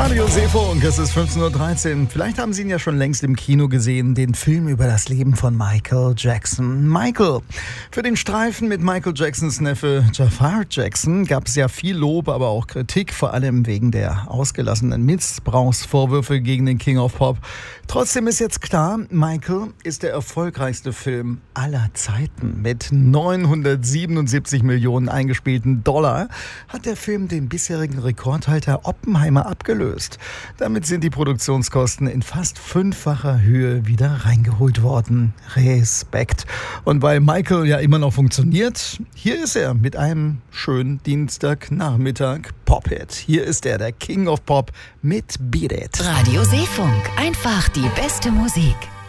Radio Seefunk, es ist 15:13 Uhr. Vielleicht haben Sie ihn ja schon längst im Kino gesehen, den Film über das Leben von Michael Jackson. Michael. Für den Streifen mit Michael Jacksons Neffe Jafar Jackson gab es ja viel Lob, aber auch Kritik, vor allem wegen der ausgelassenen Missbrauchsvorwürfe gegen den King of Pop. Trotzdem ist jetzt klar, Michael ist der erfolgreichste Film aller Zeiten. Mit 977 Millionen eingespielten Dollar hat der Film den bisherigen Rekordhalter Oppenheimer abgelöst. Damit sind die Produktionskosten in fast 5-facher Höhe wieder reingeholt worden. Respekt. Und weil Michael ja immer noch funktioniert, hier ist er mit einem schönen Dienstagnachmittag Pop-Hit. Hier ist er, der King of Pop mit Beat It. Radio Seefunk, einfach die beste Musik.